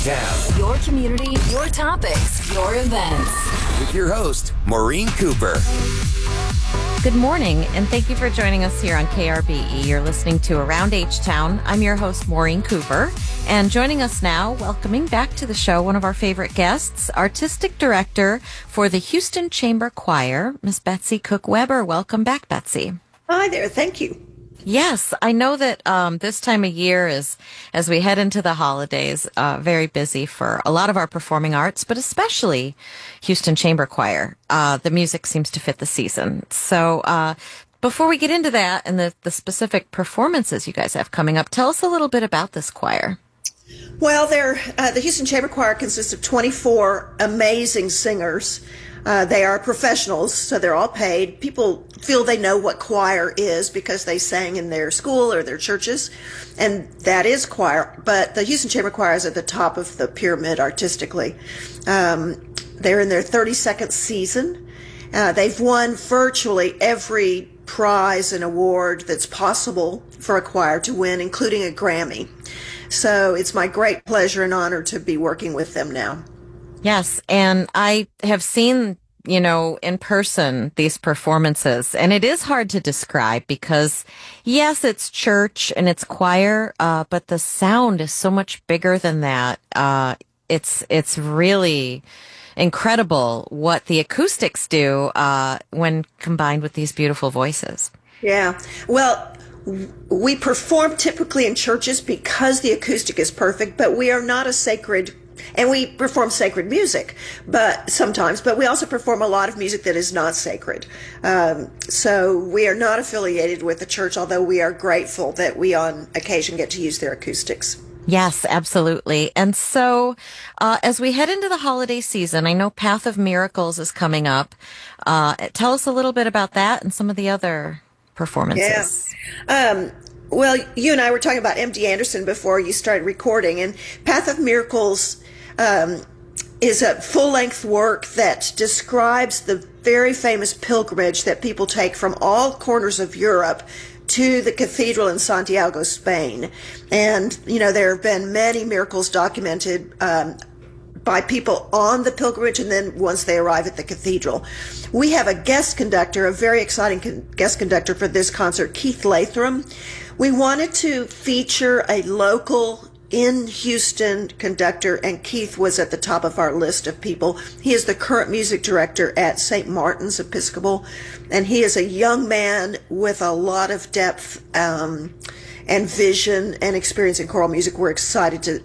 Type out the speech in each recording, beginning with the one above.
Town. Your community, your topics, your events. With your host, Maureen Cooper. Good morning, and thank you for joining us here on KRBE. You're listening to Around H-Town. I'm your host, Maureen Cooper, and joining us now, welcoming back to the show, one of our favorite guests, Artistic Director for the Houston Chamber Choir, Miss Betsy Cook-Weber. Welcome back, Betsy. Hi there. Thank you. Yes, I know that this time of year is, as we head into the holidays, very busy for a lot of our performing arts, but especially Houston Chamber Choir. The music seems to fit the season. So before we get into that and the specific performances you guys have coming up, tell us a little bit about this choir. Well, the Houston Chamber Choir consists of 24 amazing singers. They are professionals, so they're all paid. People feel they know what choir is because they sang in their school or their churches, and that is choir. But the Houston Chamber Choir is at the top of the pyramid artistically. They're in their 32nd season. They've won virtually every prize and award that's possible for a choir to win, including a Grammy. So it's my great pleasure and honor to be working with them now. Yes, and I have seen, in person these performances, and it is hard to describe because, yes, it's church and it's choir, but the sound is so much bigger than that. It's really incredible what the acoustics do when combined with these beautiful voices. Yeah, well, we perform typically in churches because the acoustic is perfect, but we are not a sacred. And we perform sacred music, but we also perform a lot of music that is not sacred. So we are not affiliated with the church, although we are grateful that we on occasion get to use their acoustics. Yes, absolutely. And so as we head into the holiday season, I know Path of Miracles is coming up. Tell us a little bit about that and some of the other performances. Yeah. Well, you and I were talking about M.D. Anderson before you started recording, and Path of Miracles is a full-length work that describes the very famous pilgrimage that people take from all corners of Europe to the cathedral in Santiago, Spain. And, there have been many miracles documented by people on the pilgrimage and then once they arrive at the cathedral. We have a guest conductor, a very exciting guest conductor for this concert, Keith Latham. We wanted to feature a local in Houston conductor, and Keith was at the top of our list of people. He is the current music director at St. Martin's Episcopal, and he is a young man with a lot of depth and vision and experience in choral music. We're excited to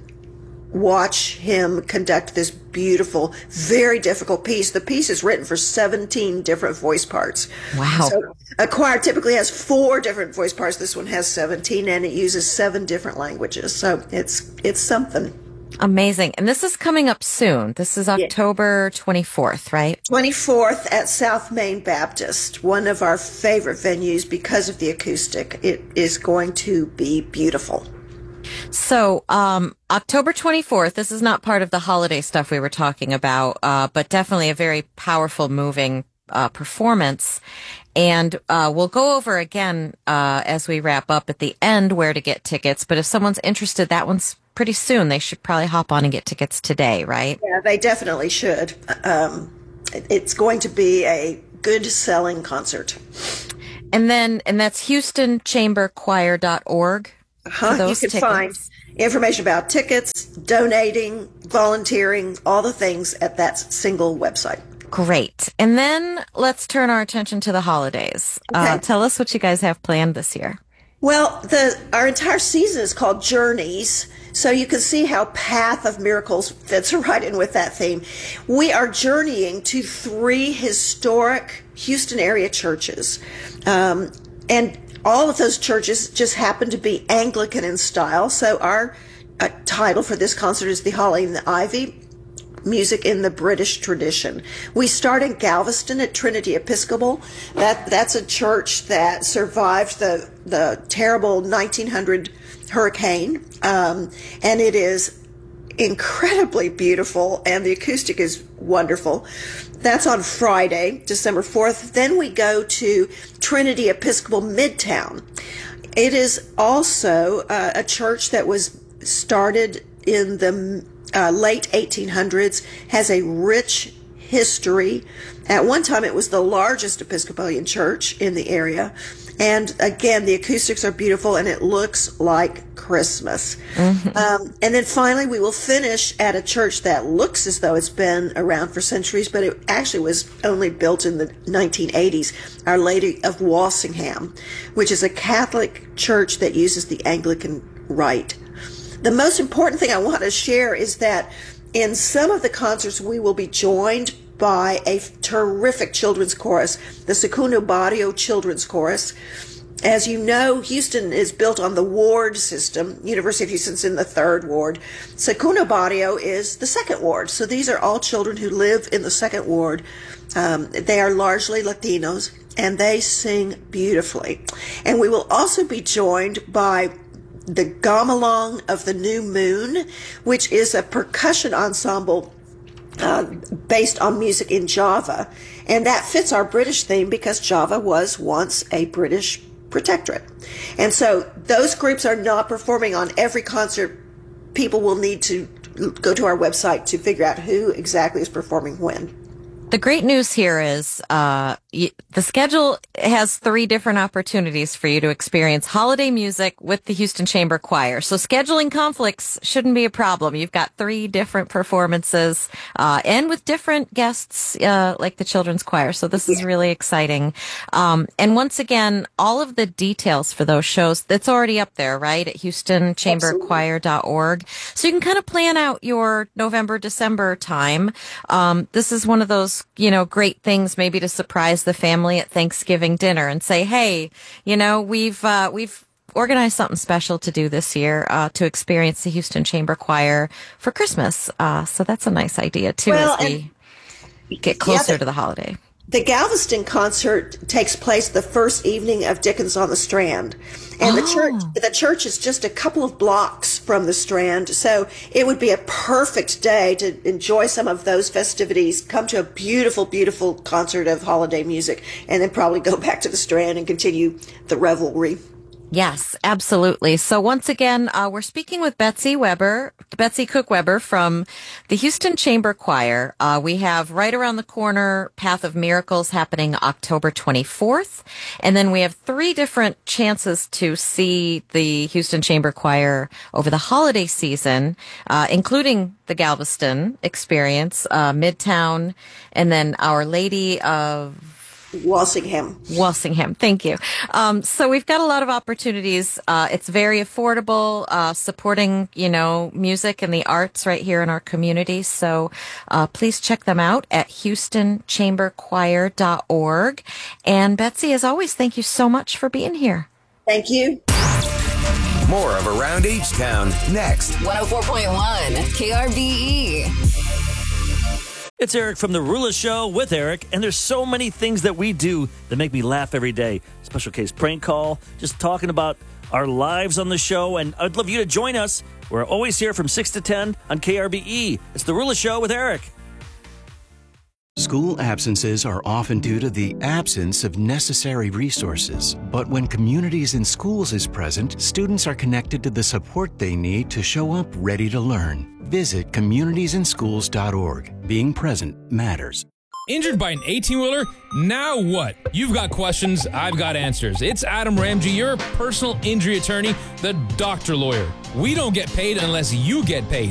watch him conduct this beautiful, very difficult piece. The piece is written for 17 different voice parts. Wow. So a choir typically has 4 different voice parts. This one has 17, and it uses 7 different languages. So it's something. Amazing. And this is coming up soon. This is October 24th, right? 24th at South Main Baptist, one of our favorite venues because of the acoustic. It is going to be beautiful. So, October 24th, this is not part of the holiday stuff we were talking about, but definitely a very powerful, moving performance. And we'll go over again as we wrap up at the end where to get tickets. But if someone's interested, that one's pretty soon. They should probably hop on and get tickets today, right? Yeah, they definitely should. It's going to be a good selling concert. And that's HoustonChamberChoir.org. You can find information about tickets, donating, volunteering, all the things at that single website. Great. And then let's turn our attention to the holidays. Okay. Tell us what you guys have planned this year. Well, our entire season is called Journeys, so you can see how Path of Miracles fits right in with that theme. We are journeying to 3 historic Houston area churches, and all of those churches just happen to be Anglican in style. So our title for this concert is The Holly and the Ivy, music in the British tradition. We start in Galveston at Trinity Episcopal. That's a church that survived the terrible 1900 hurricane, and it is incredibly beautiful, and the acoustic is wonderful. That's on Friday, December 4th. Then we go to Trinity Episcopal Midtown. It is also a church that was started in the late 1800s, has a rich history. At one time, it was the largest Episcopalian church in the area. And again, the acoustics are beautiful and it looks like Christmas. And then finally, we will finish at a church that looks as though it's been around for centuries, but it actually was only built in the 1980s, Our Lady of Walsingham, which is a Catholic church that uses the Anglican rite. The most important thing I want to share is that in some of the concerts, we will be joined by a terrific children's chorus, the Secundo Barrio Children's Chorus. As you know, Houston is built on the ward system. University of Houston's in the 3rd ward. Secundo Barrio is the 2nd ward. So these are all children who live in the 2nd ward. They are largely Latinos, and they sing beautifully. And we will also be joined by the Gamelan of the New Moon, which is a percussion ensemble based on music in Java. And that fits our British theme because Java was once a British protectorate. And so those groups are not performing on every concert. People will need to go to our website to figure out who exactly is performing when. The great news here is the schedule has 3 different opportunities for you to experience holiday music with the Houston Chamber Choir. So scheduling conflicts shouldn't be a problem. You've got 3 different performances and with different guests like the Children's Choir. So this is really exciting. And once again, all of the details for those shows, that's already up there, right, at HoustonChamberChoir.org. So you can kind of plan out your November, December time. This is one of those great things maybe to surprise the family at Thanksgiving dinner and say, hey, we've organized something special to do this year to experience the Houston Chamber Choir for Christmas. So that's a nice idea, too, as we get closer to the holiday. The Galveston concert takes place the first evening of Dickens on the Strand. And the church is just a couple of blocks from the Strand. So it would be a perfect day to enjoy some of those festivities, come to a beautiful, beautiful concert of holiday music, and then probably go back to the Strand and continue the revelry. Yes, absolutely. So once again, we're speaking with Betsy Cook Weber from the Houston Chamber Choir. We have right around the corner Path of Miracles happening October 24th. And then we have 3 different chances to see the Houston Chamber Choir over the holiday season, including the Galveston experience, Midtown, and then Our Lady of Walsingham. Thank you. So we've got a lot of opportunities. It's very affordable, supporting, music and the arts right here in our community. So, please check them out at HoustonChamberChoir.org. And Betsy, as always, thank you so much for being here. Thank you. More of Around H-Town next. 104.1 KRBE. It's Eric from The Rula Show with Eric, and there's so many things that we do that make me laugh every day. Special case prank call, just talking about our lives on the show, and I'd love you to join us. We're always here from 6 to 10 on KRBE. It's The Rula Show with Eric. School absences are often due to the absence of necessary resources. But when Communities in Schools is present, students are connected to the support they need to show up ready to learn. Visit communitiesinschools.org. Being present matters. Injured by an 18-wheeler? Now what? You've got questions, I've got answers. It's Adam Ramsey, your personal injury attorney, the doctor lawyer. We don't get paid unless you get paid.